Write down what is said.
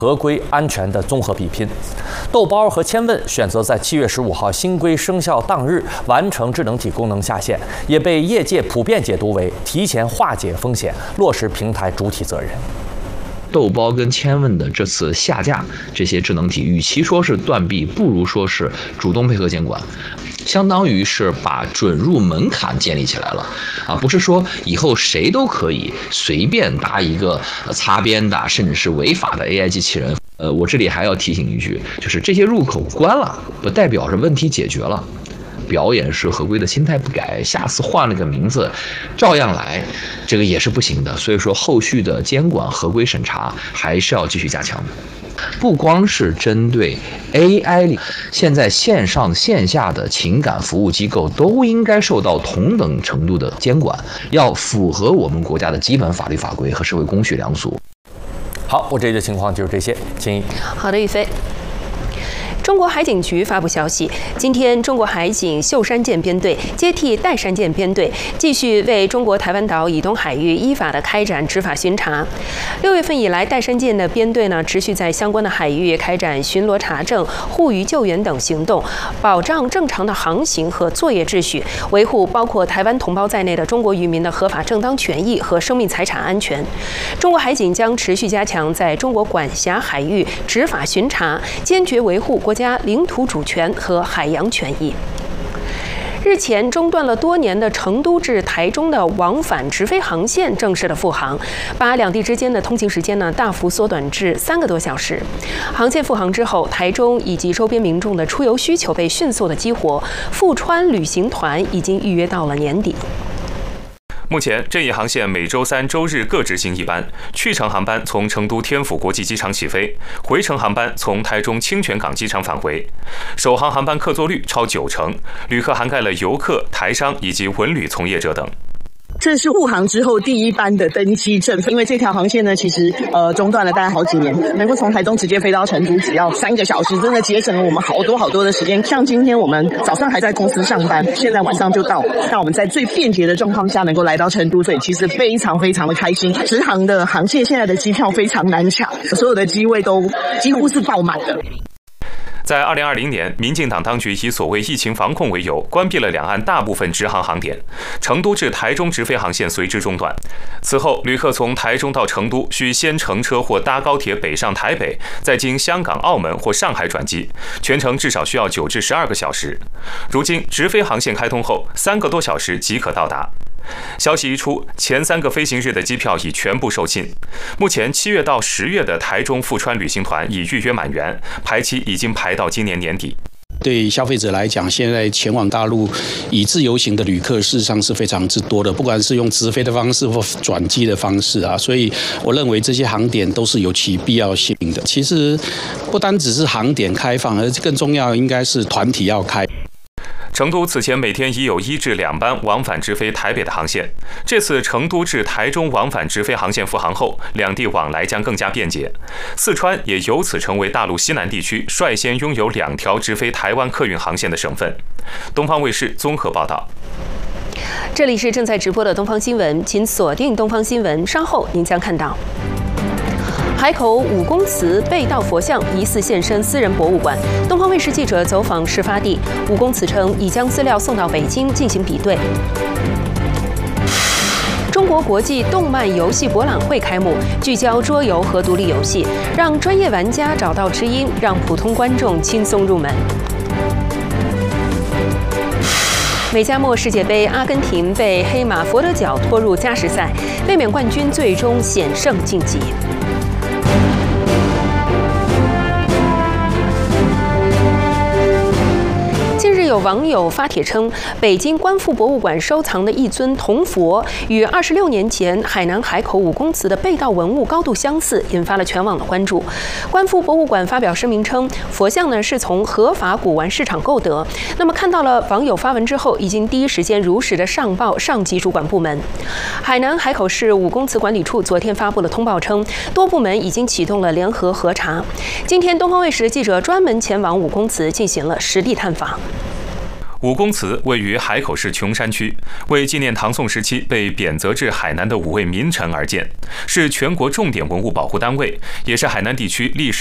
合规安全的综合比拼。豆包和千问选择在7月15号新规生效当日完成智能体功能下线，也被业界普遍解读为提前化解风险，落实平台主体责任。 豆包跟千问的这次下架这些智能体，与其说是断臂，不如说是主动配合监管。相当于是把准入门槛建立起来了啊，不是说以后谁都可以随便搭一个擦边的甚至是违法的 AI 机器人。我这里还要提醒一句，就是这些入口关了，不代表着问题解决了。表演是合规的，心态不改，下次换了个名字照样来，这个也是不行的。所以说后续的监管合规审查还是要继续加强。不光是针对 AI， 现在线上线下的情感服务机构都应该受到同等程度的监管，要符合我们国家的基本法律法规和社会公序良俗。 好，我这里的情况就是这些，金一。 好的，宇飞。中国海警局发布消息，今天中国海警秀山舰编队接替岱山舰编队，继续为中国台湾岛以东海域依法的开展执法巡查。6月份以来，岱山舰的编队持续在相关的海域开展巡逻查证、护渔救援等行动，保障正常的航行和作业秩序，维护包括台湾同胞在内的中国渔民的合法正当权益和生命财产安全。中国海警将持续加强在中国管辖海域执法巡查，坚决维护国家领土主权和海洋权益。日前中断了多年的成都至台中的往返直飞航线正式的复航，把两地之间的通勤时间大幅缩短至3个多小时。航线复航之后，台中以及周边民众的出游需求被迅速的激活，富川旅行团已经预约到了年底。 目前，这一航线每周3、周日各执行1班，去程航班从成都天府国际机场起飞，回程航班从台中清泉港机场返回。首航航班客座率超90%，旅客涵盖了游客、台商以及文旅从业者等。 这是复航之后第一班的登机证，因为这条航线呢，其实中断了大概好几年，能够从台中直接飞到成都，只要3个小时，真的节省了我们好多的时间。像今天我们早上还在公司上班，现在晚上就到，那我们在最便捷的状况下能够来到成都，所以其实非常的开心。直航的航线现在的机票非常难抢，所有的机位都几乎是爆满的。 在2020年，民进党当局以所谓疫情防控为由，关闭了两岸大部分直航航点，成都至台中直飞航线随之中断。此后，旅客从台中到成都需先乘车或搭高铁北上台北，再经香港、澳门或上海转机，全程至少需要9至12个小时。如今，直飞航线开通后，3个多小时即可到达。消息一出，前3个飞行日的机票已全部售罄。目前7月到10月的台中富川旅行团已预约满员，排期已经排到今年年底。 对消费者来讲，现在前往大陆以自由行的旅客事实上是非常之多的，不管是用直飞的方式或转机的方式啊，所以我认为这些航点都是有其必要性的。其实不单只是航点开放，而更重要应该是团体要开。 成都此前每天已有1至2班往返直飞台北的航线，这次成都至台中往返直飞航线复航后，两地往来将更加便捷。四川也由此成为大陆西南地区率先拥有2条直飞台湾客运航线的省份。东方卫视综合报道。 这里是正在直播的东方新闻，请锁定东方新闻，稍后您将看到。海口5公祠被盗佛像疑似现身私人博物馆，东方卫视记者走访事发地，5公祠称已将资料送到北京进行比对。中国国际动漫游戏博览会开幕，聚焦桌游和独立游戏，让专业玩家找到知音，让普通观众轻松入门。美加墨世界杯，阿根廷被黑马佛得角拖入加时赛，卫冕冠军最终险胜晋级。有网友发帖称，北京观复博物馆收藏的一尊铜佛与26年前海南海口5公祠的被盗文物高度相似，引发了全网的关注。观复博物馆发表声明称，佛像是从合法古玩市场购得。那么看到了网友发文之后，已经第一时间如实的上报上级主管部门。海南海口市5公祠管理处昨天发布了通报称，多部门已经启动了联合核查。今天东方卫视记者专门前往5公祠进行了实地探访。 武公祠位于海口市琼山区，为纪念唐宋时期被贬谪至海南的5位名臣而建，是全国重点文物保护单位，也是海南地区历史